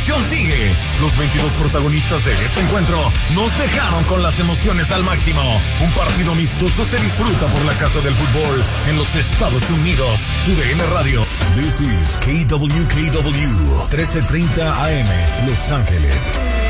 acción sigue. Los 22 protagonistas de este encuentro nos dejaron con las emociones al máximo. Un partido amistoso se disfruta por la casa del fútbol en los Estados Unidos. TUDN Radio. This is KWKW 1330 AM, Los Ángeles.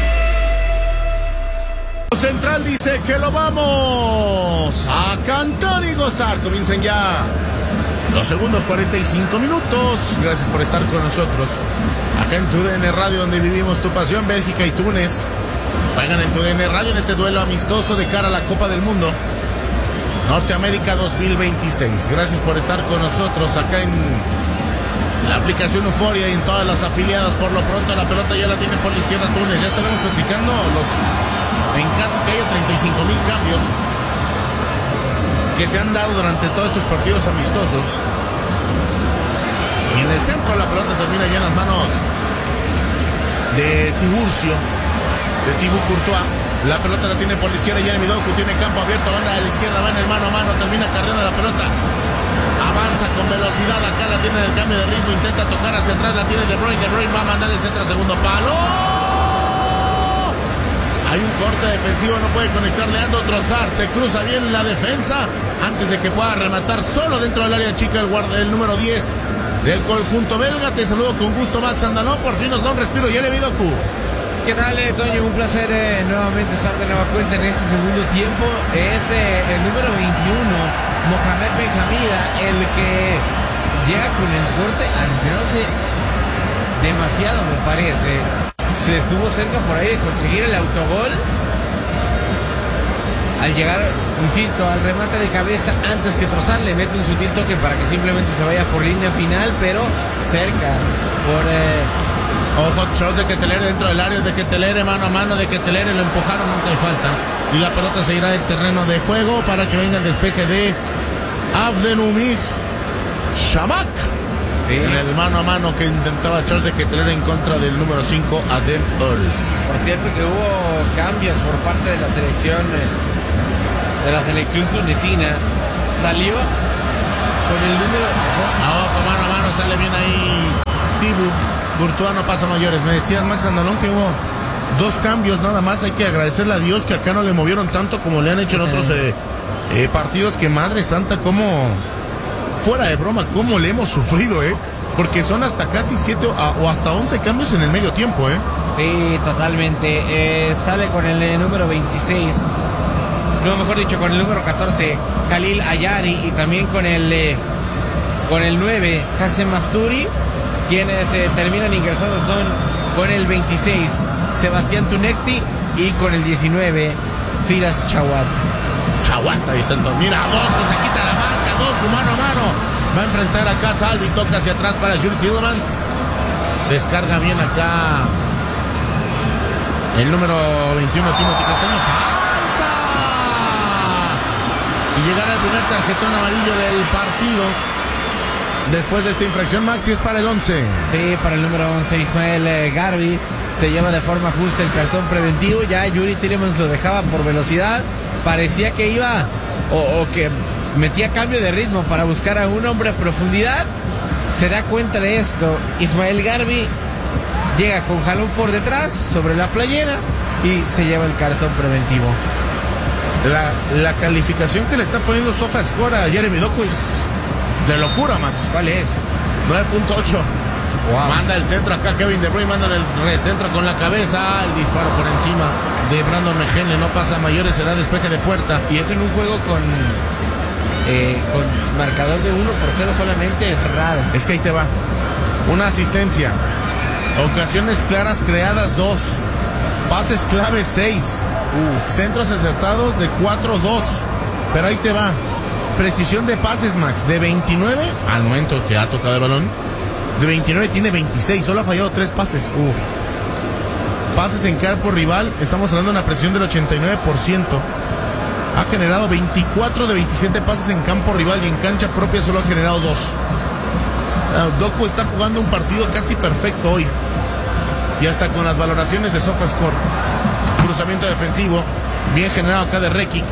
Central dice que lo vamos a cantar y gozar. Comiencen ya los segundos 45 minutos. Gracias por estar con nosotros acá en TUDN Radio, donde vivimos tu pasión. Bélgica y Túnez juegan en TUDN Radio en este duelo amistoso de cara a la Copa del Mundo Norteamérica 2026. Gracias por estar con nosotros acá en la aplicación Euforia y en todas las afiliadas. Por lo pronto la pelota ya la tiene por la izquierda Túnez. Ya estaremos platicando en caso que haya 35,000 cambios que se han dado durante todos estos partidos amistosos. Y en el centro la pelota termina ya en las manos de Tiburcio, de Thibaut Courtois. La pelota la tiene por la izquierda Jeremy Doku, tiene campo abierto, banda de la izquierda, va en el mano a mano, termina cargando la pelota. Avanza con velocidad, acá la tiene en el cambio de ritmo, intenta tocar hacia atrás, la tiene De Bruyne va a mandar el centro a segundo palo. Hay un corte defensivo, no puede conectar Leandro Trossard, se cruza bien la defensa antes de que pueda rematar solo dentro del área chica el número 10 del conjunto belga. Te saludo con gusto, Max Andaló, por fin nos da un respiro. Jeremy Doku. ¿Qué tal, Toño? Un placer nuevamente estar de nueva cuenta en este segundo tiempo. Es el número 21, Mohamed Benjamida, el que llega con el corte arriesgándose demasiado, me parece. Se estuvo cerca por ahí de conseguir el autogol. Al llegar, insisto, al remate de cabeza antes que Trossard, le mete un sutil toque para que simplemente se vaya por línea final, pero cerca por... Ojo, shots de Ketelere dentro del área, de Ketelere mano a mano, de Ketelere lo empujaron, nunca hay falta. Y la pelota se irá del terreno de juego para que venga el despeje de Abdelhamid Shamak. Sí. En el mano a mano que intentaba Charles de Ketelere en contra del número 5, Adem Ors. Por cierto que hubo cambios por parte de la selección tunecina. Salió con el número... Ojo, mano a mano, sale bien ahí Thibaut Courtois, no pasa mayores. Me decías, Max Andalón, que hubo 2 cambios nada más. Hay que agradecerle a Dios que acá no le movieron tanto como le han hecho en otros partidos. Que madre santa, como... Fuera de broma, cómo le hemos sufrido, porque son hasta casi 7 o hasta 11 cambios en el medio tiempo, Sí, totalmente. Sale con el número 26, no, mejor dicho, con el número 14, Khalil Ayari, y también con el 9, Hassem Masturi. Quienes terminan ingresando son con el 26, Sebastián Tunekti, y con el 19, Firas Chawat. Ahí está entonces. Mira, Doku se quita la marca. Doku mano a mano. Va a enfrentar acá a Talvi. Toca hacia atrás para Jules Tielemans. Descarga bien acá el número 21, Timothy Castaño. ¡Falta! Y llegará el primer tarjetón amarillo del partido. Después de esta infracción, Maxi, es para el 11. Sí, para el número 11, Ismael Garbi. Se lleva de forma justa el cartón preventivo. Ya Yuri Tielemans lo dejaba por velocidad. Parecía que iba o que metía cambio de ritmo para buscar a un hombre a profundidad. Se da cuenta de esto Ismael Garbi, llega con jalón por detrás sobre la playera y se lleva el cartón preventivo. La calificación que le está poniendo SofaScore a Jeremy Doku es de locura, Max. ¿Cuál es? 9.8. Wow. Manda el centro acá Kevin De Bruyne, manda el recentro con la cabeza, el disparo por encima de Brandon Mejele, no pasa a mayores, será despeje de puerta. Y es en un juego con marcador de 1-0 solamente, es raro. Es que ahí te va. Una asistencia, ocasiones claras creadas 2, pases clave 6, centros acertados de 4-2. Pero ahí te va. Precisión de pases, Max, de 29 al momento que ha tocado el balón. De 29 tiene 26, solo ha fallado 3 pases. Pases en campo rival, estamos hablando de una precisión del 89%. Ha generado 24 de 27 pases en campo rival y en cancha propia solo ha generado 2. Doku está jugando un partido casi perfecto hoy. Y hasta con las valoraciones de SofaScore. Cruzamiento defensivo, bien generado acá de Rekic.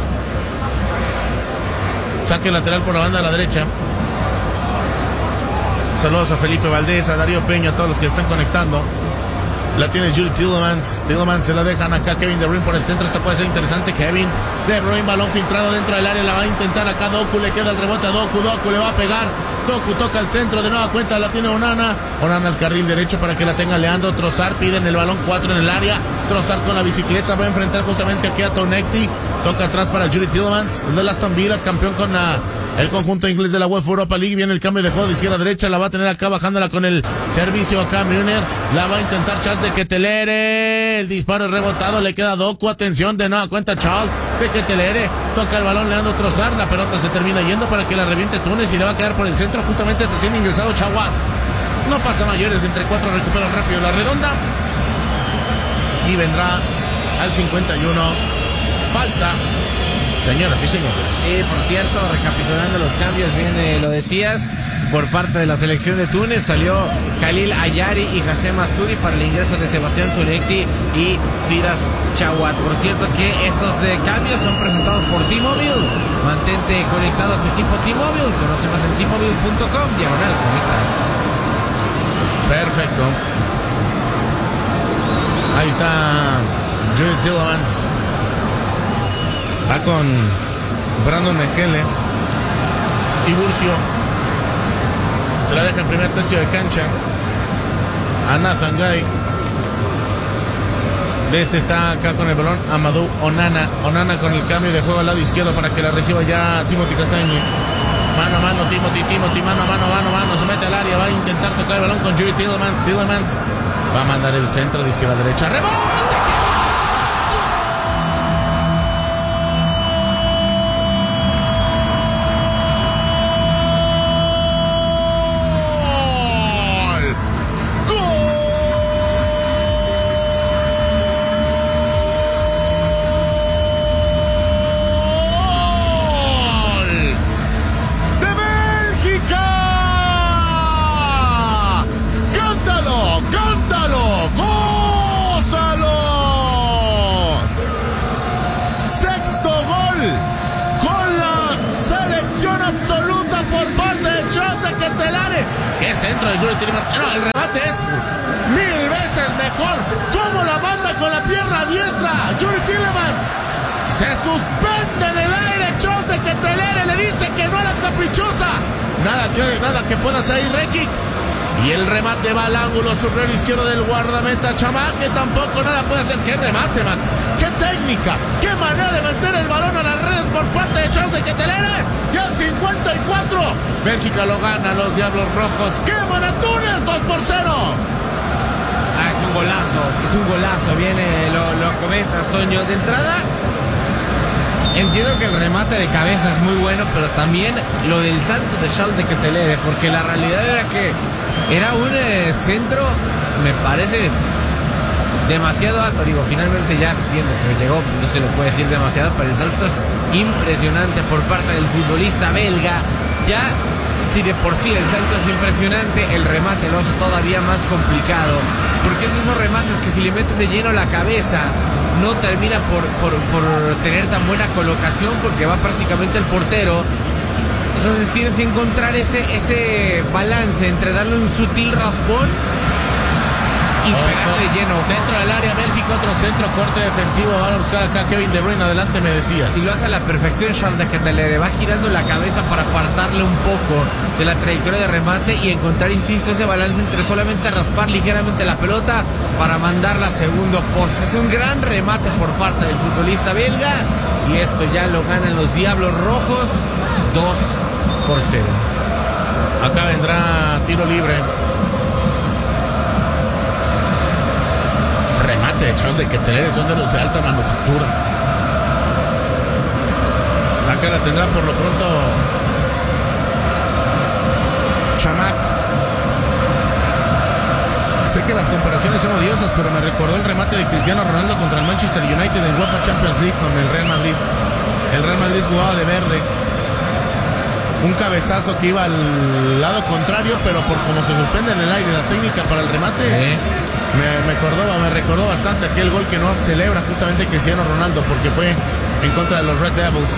Saque lateral por la banda a la derecha. Saludos a Felipe Valdés, a Darío Peña, a todos los que están conectando. La tiene Judy Tielemans. Tielemans se la dejan acá. Kevin De Bruyne por el centro. Esta puede ser interesante. Kevin De Bruyne, balón filtrado dentro del área. La va a intentar acá Doku. Le queda el rebote a Doku. Doku le va a pegar. Doku toca el centro. De nueva cuenta la tiene Onana. Onana al carril derecho para que la tenga Leandro Trossard. Piden el balón 4 en el área. Trossard con la bicicleta. Va a enfrentar justamente aquí a Tonecti. Toca atrás para Judy Tielemans. El de Aston Villa, campeón con el conjunto inglés de la UEFA Europa League. Viene el cambio de juego de izquierda a derecha. La va a tener acá bajándola con el servicio acá Müller. La va a intentar Charles de Ketelere. El disparo es rebotado. Le queda Doku. Atención, de nueva cuenta Charles de Ketelere. Toca el balón Leandro Trossard. La pelota se termina yendo para que la reviente Túnez y le va a quedar por el centro justamente recién ingresado Chawat. No pasa mayores. Entre 4 recuperan rápido la redonda. Y vendrá al 51. Falta. Señoras y señores. Sí, por cierto, recapitulando los cambios, bien lo decías, por parte de la selección de Túnez salió Khalil Ayari y Hassem Asturi para el ingreso de Sebastián Tonecti y Firas Chawat. Por cierto que estos cambios son presentados por T-Mobile. Mantente conectado a tu equipo T-Mobile. Conoce más en T-Mobile.com/conecta. Perfecto. Ahí está Judy Tielemans. Va con Brandon Mekele y Burcio. Se la deja en primer tercio de cancha a Nathan Guy. De este está acá con el balón Amadou Onana. Onana con el cambio de juego al lado izquierdo para que la reciba ya Timothy Castagne. Mano a mano, Timothy, mano a mano, se mete al área, va a intentar tocar el balón con Judy Tielemans. Tielemans va a mandar el centro de izquierda a derecha. ¡Rebote! ¡Qué centro de Judy Tielemans! No, el remate es 1000 veces mejor. ¿Cómo la manda con la pierna diestra? Judy Tielemans se suspende en el aire. Charles de Ketelere le dice que no a la caprichosa. Nada que pueda salir Rekic. Y el remate va al ángulo superior izquierdo del guardameta Chamac, que tampoco nada puede hacer. ¡Qué remate, Max! ¡Qué técnica! ¡Qué manera de meter el balón a las redes por parte de Charles de Ketelere! ¡Ya al 54! Bélgica lo gana, los Diablos Rojos. ¡Queman a Túnez! 2-0. Es un golazo. Viene, lo comentas, Toño. De entrada, entiendo que el remate de cabeza es muy bueno, pero también lo del salto de Charles de Ketelere, porque la realidad era que era un centro, me parece, demasiado alto. Digo, finalmente ya viendo que llegó, no se le puede decir demasiado, pero el salto es impresionante por parte del futbolista belga. Ya, si de por sí el salto es impresionante, el remate lo hace todavía más complicado, porque es de esos remates que si le metes de lleno la cabeza, no termina por tener tan buena colocación, porque va prácticamente el portero. Entonces tienes que encontrar ese balance entre darle un sutil raspón y pegarle lleno. Dentro del área Bélgica, otro centro, corte defensivo. Van a buscar acá Kevin De Bruyne. Adelante, me decías. Y lo hace a la perfección Charles de Ketelere. Va girando la cabeza para apartarle un poco de la trayectoria de remate y encontrar, insisto, ese balance entre solamente raspar ligeramente la pelota para mandarla a segundo poste. Es un gran remate por parte del futbolista belga. Y esto ya lo ganan los Diablos Rojos 2-0. Acá vendrá tiro libre. Remate de Charles de Ketelere, son de los de alta manufactura. Acá la tendrá por lo pronto Chamac. Sé que las comparaciones son odiosas, pero me recordó el remate de Cristiano Ronaldo contra el Manchester United en UEFA Champions League con el Real Madrid. El Real Madrid jugaba de verde. Un cabezazo que iba al lado contrario, pero por como se suspende en el aire la técnica para el remate, me recordó bastante aquel gol que no celebra justamente Cristiano Ronaldo, porque fue en contra de los Red Devils.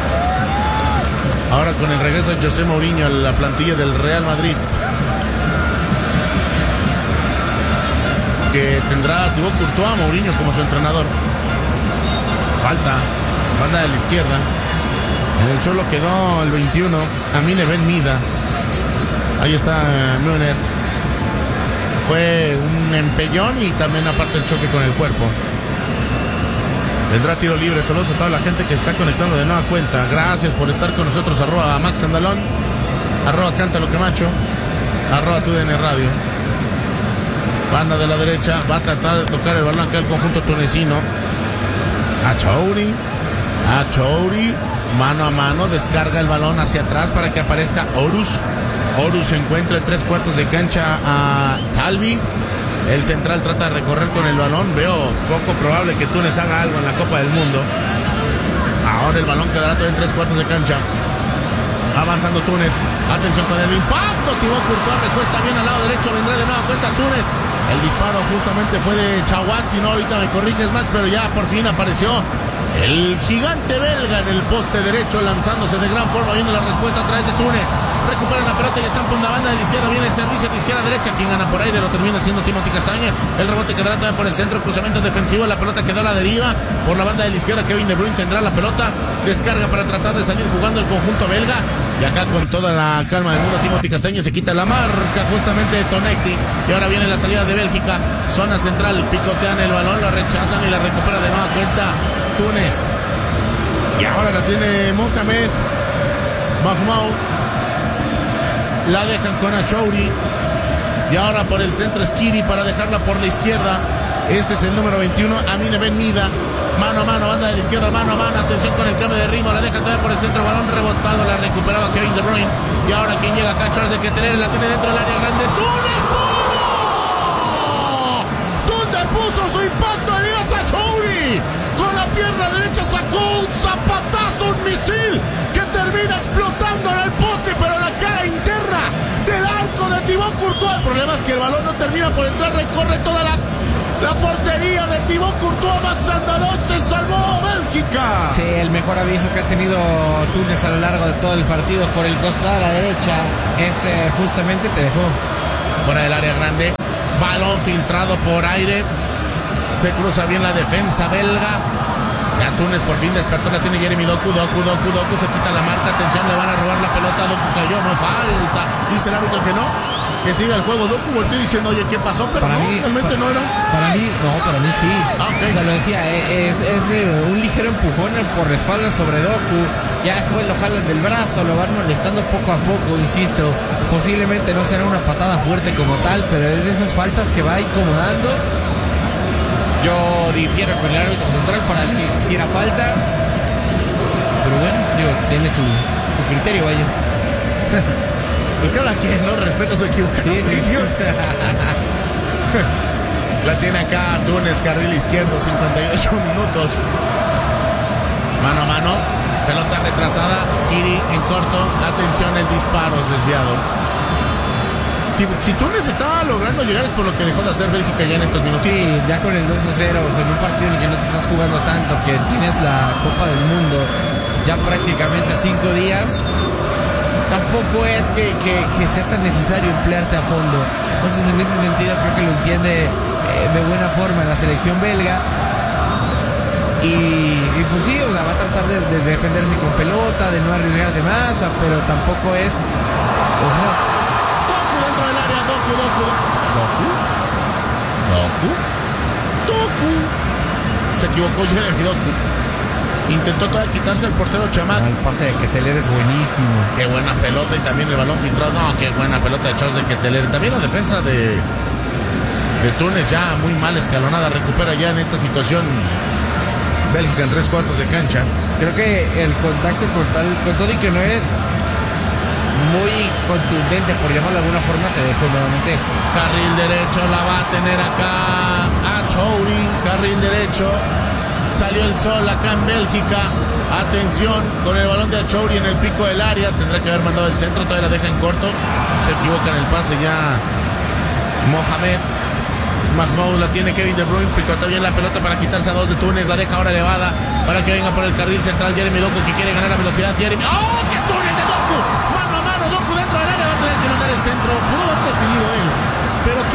Ahora con el regreso de José Mourinho a la plantilla del Real Madrid. que tendrá Thibaut Courtois a Mourinho como su entrenador. Falta, banda de la izquierda. En el suelo quedó el 21, Amine Ben Mida. Ahí está Müller. Fue un empellón y también aparte el choque con el cuerpo. Vendrá tiro libre. Saludos a toda la gente que está conectando de nueva cuenta. Gracias por estar con nosotros. @ Max Andalón, @ Cántalo Camacho, @ TUDN Radio. Banda de la derecha, va a tratar de tocar el balón acá el conjunto tunecino. Achouri, mano a mano, descarga el balón hacia atrás para que aparezca Horus. Horus encuentra en 3/4 de cancha a Talvi. El central trata de recorrer con el balón. Veo poco probable que Túnez haga algo en la Copa del Mundo. Ahora el balón quedará todavía en 3/4 de cancha. Avanzando Túnez. Atención con el impacto. Thibaut Courtois recuesta bien al lado derecho. Vendrá de nueva cuenta Túnez. El disparo justamente fue de Chawat. Si no, ahorita me corriges, Max, pero ya por fin apareció el gigante belga en el poste derecho, lanzándose de gran forma. Viene la respuesta a través de Túnez. Recuperan la pelota y están por la banda de la izquierda. Viene el servicio de izquierda a derecha. Quien gana por aire lo termina siendo Timothy Castañe. El rebote quedará todavía por el centro. Cruzamiento defensivo. La pelota quedó a la deriva. Por la banda de la izquierda, Kevin De Bruyne tendrá la pelota. Descarga para tratar de salir jugando el conjunto belga. Y acá con toda la calma del mundo, Timothy Castañe se quita la marca justamente de Tonecti. Y ahora viene la salida de Bélgica. Zona central. Picotean el balón. Lo rechazan y la recupera de nueva cuenta Túnez. Y ahora la tiene Mohamed Mahmoud. La dejan con Achouri. Y ahora por el centro Skiri para dejarla por la izquierda. Este es el número 21, Amine Ben Mida. Mano a mano, banda de la izquierda, mano a mano. Atención con el cambio de ritmo. La deja todavía por el centro. Balón rebotado. La recuperaba Kevin De Bruyne. Y ahora quien llega acá, Charles de Ketelaere. La tiene dentro del área grande. ¡Túnez! ¿Dónde puso su impacto Elías Achouri? Con la pierna derecha sacó un zapatazo, un misil que termina explotando en el poste, pero en la cara interna del arco de Thibaut Courtois. El problema es que el balón no termina por entrar, recorre toda la portería de Thibaut Courtois. Max Andalón, se salvó Bélgica. Sí, el mejor aviso que ha tenido Túnez a lo largo de todo el partido por el costado a la derecha es justamente te dejó fuera del área grande. Balón filtrado por aire. Se cruza bien la defensa belga. Ya Túnez por fin despertó. La tiene Jeremy Doku. Doku se quita la marca. Atención, le van a robar la pelota. Doku cayó, no falta. Dice el árbitro que no, que siga el juego. Doku volteó diciendo, oye, ¿qué pasó? Pero para no, mí, realmente no era. Para mí sí. Okay. O sea, lo decía, es un ligero empujón por la espalda sobre Doku. Ya después lo jalan del brazo, lo van molestando poco a poco, insisto. Posiblemente no será una patada fuerte como tal, pero es de esas faltas que va incomodando. Yo difiero con el árbitro central, para mí si era falta. Pero bueno, digo, tiene su criterio, vaya. Pues cada quien, ¿no? Respeta su equivocación. Sí. La tiene acá Túnez, carril izquierdo, 58 minutos. Mano a mano, pelota retrasada, Skiri en corto. Atención, el disparo es desviado. Si Túnez estaba logrando llegar es por lo que dejó de hacer Bélgica ya en estos minutos. Sí, ya con el 2-0, o sea, en un partido en el que no te estás jugando tanto, que tienes la Copa del Mundo ya prácticamente 5 días, tampoco es que sea tan necesario emplearte a fondo. Entonces, en ese sentido, creo que lo entiende de buena forma la selección belga. Y pues sí, o sea, va a tratar de defenderse con pelota, de no arriesgar de más, pero tampoco es... Ojo. Dentro del área, Doku. Se equivocó Jeremy Doku. Intentó todavía quitarse el portero Chamac. El pase de Ketelaere es buenísimo. Qué buena pelota y también el balón filtrado. No, qué buena pelota de Charles de Ketelaere. También la defensa de Túnez ya muy mal escalonada. Recupera ya en esta situación Bélgica en 3/4 de cancha. Creo que el contacto con todo y que no es muy contundente, por llamarlo de alguna forma, te dejo nuevamente. Carril derecho la va a tener acá Achouri. Carril derecho. Salió el sol acá en Bélgica. Atención con el balón de Achouri en el pico del área. Tendrá que haber mandado el centro. Todavía la deja en corto. Se equivoca en el pase ya Mohamed Mahmoud. La tiene Kevin De Bruyne. Picota bien la pelota para quitarse a 2 de Túnez. La deja ahora elevada para que venga por el carril central Jeremy Doku, que quiere ganar la velocidad. Jeremy. ¡Oh! ¡Qué túnel de Doku! Mano a mano. Doku dentro del área. Va a tener que mandar el centro. Pudo haber definido él. Pero qué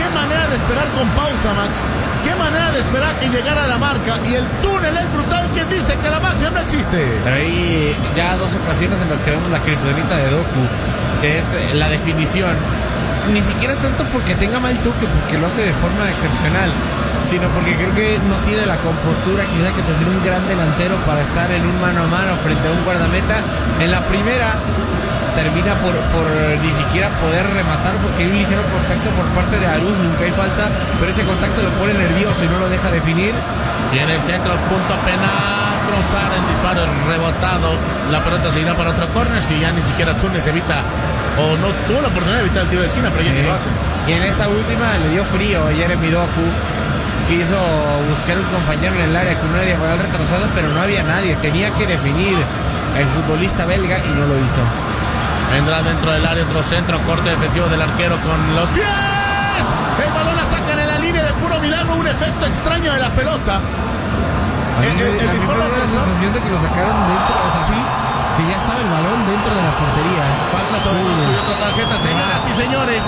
manera de esperar con pausa, Max. Qué manera de esperar que llegara la marca. Y el túnel es brutal. ¿Quién dice que la magia no existe? Pero hay ya dos ocasiones en las que vemos la kriptonita de Doku, que es la definición. Ni siquiera tanto porque tenga mal toque, porque lo hace de forma excepcional, sino porque creo que no tiene la compostura quizá que tendría un gran delantero para estar en un mano a mano frente a un guardameta. En la primera termina por ni siquiera poder rematar porque hay un ligero contacto por parte de Arús, nunca hay falta, pero ese contacto lo pone nervioso y no lo deja definir. Y en el centro, punto penal, Trossard, el disparo es rebotado, la pelota se irá para otro córner, si ya ni siquiera Túnez evita, o no tuvo la oportunidad de evitar el tiro de esquina, pero ya ni lo hace. Y en esta última le dio frío a Jeremy Doku, quiso buscar un compañero en el área con una diagonal retrasada, pero no había nadie, tenía que definir el futbolista belga y no lo hizo. Vendrá dentro del área otro centro, corte defensivo del arquero con los pies. El balón la sacan en la línea de puro milagro, un efecto extraño de la pelota. El disparo me da la sensación de que lo sacaron dentro, o sea, sí, que ya estaba el balón dentro de la portería. Y otra tarjeta, señoras y señores.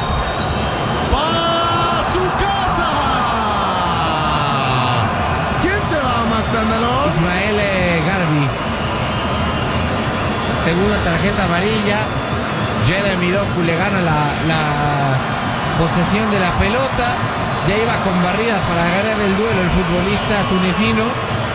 ¡Pa su casa! ¿Quién se va, Max Andaló? Ismael Garbi. Segunda tarjeta amarilla. Jeremy Doku le gana la posesión de la pelota. Ya iba con barrida para ganar el duelo el futbolista tunecino.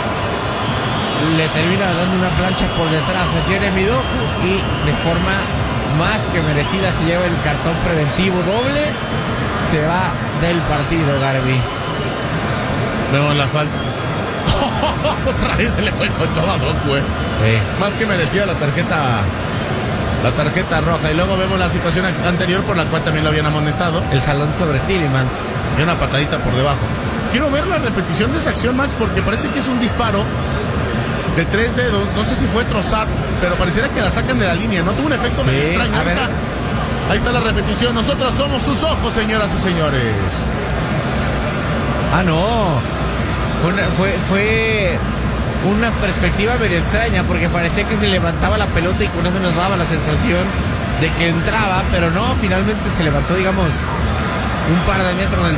Le termina dando una plancha por detrás a Jeremy Doku y de forma más que merecida se lleva el cartón preventivo doble. Se va del partido Garbi. Vemos la falta. Otra vez se le fue con todo a Doku, Más que merecida la tarjeta roja. Y luego vemos la situación anterior por la cual también lo habían amonestado. El jalón sobre Tielemans. Y una patadita por debajo. Quiero ver la repetición de esa acción, Max, porque parece que es un disparo de 3 dedos. No sé si fue Trossard, pero pareciera que la sacan de la línea. No tuvo un efecto medio extraño. Ahí está la repetición. Nosotros somos sus ojos, señoras y señores. Ah, no. Fue una perspectiva medio extraña porque parecía que se levantaba la pelota y con eso nos daba la sensación de que entraba, pero no, finalmente se levantó, digamos, un par de metros del